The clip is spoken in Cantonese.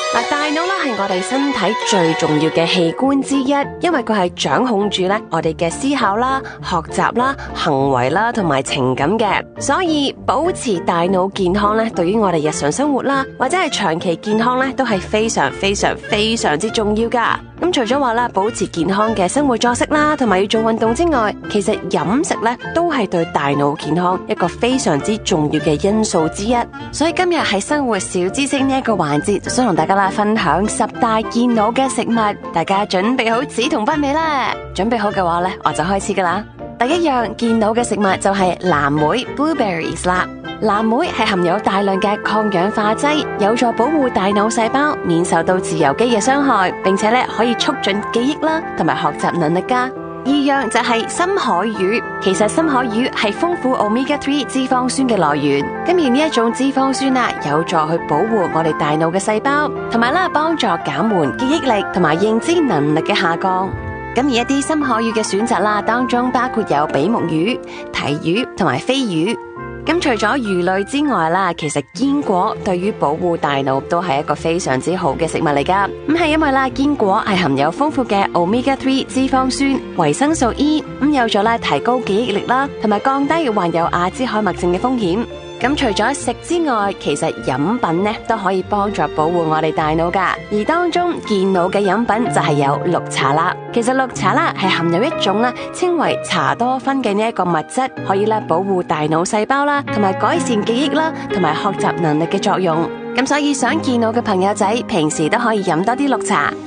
大腦啦係我哋身體最重要嘅器官之一，因為佢係掌控住咧我哋嘅思考啦、學習啦、行為啦同埋情感嘅，所以保持大腦健康咧，對於我哋日常生活啦或者係長期健康咧，都係非常之重要噶。咁除咗話啦，保持健康嘅生活作息啦，同埋要做運動之外，其實飲食咧都係對大腦健康一個非常之重要嘅因素之一。所以今日喺生活小知識呢一個環節，就想同大家啦分享10大健腦嘅食物，大家準備好紙同筆未呢？準備好嘅話咧，我就開始噶啦。第一樣健腦嘅食物就係藍莓 （blueberries） 啦。藍莓係含有大量嘅抗氧化劑，有助保護大腦細胞免受到自由基嘅傷害，並且可以促進記憶啦同埋學習能力噶。二樣就係深海魚，其實深海魚係豐富 Omega-3 脂肪酸嘅來源，咁而呢一種脂肪酸有助去保護我哋大腦嘅細胞，同埋幫助減緩記憶力同埋認知能力嘅下降。咁而一啲深海魚嘅選擇啦，當中包括有比目魚、鯷魚同埋飛魚。咁除咗魚類之外啦，其實堅果對於保護大腦都係一個非常之好嘅食物嚟噶。咁係因為堅果係含有豐富嘅 Omega-3 脂肪酸、維生素 E， 有助提高記憶力啦，同埋降低患有阿茲海默症嘅風險。咁除咗食之外，其實飲品都可以幫助保護我哋大腦噶。而當中健腦嘅飲品就係有綠茶啦。其實綠茶啦係含有一種稱為茶多酚嘅呢一個物質，可以保護大腦細胞啦，同埋改善記憶啦，同埋學習能力嘅作用。咁所以想健腦嘅朋友仔，平時都可以飲多啲綠茶，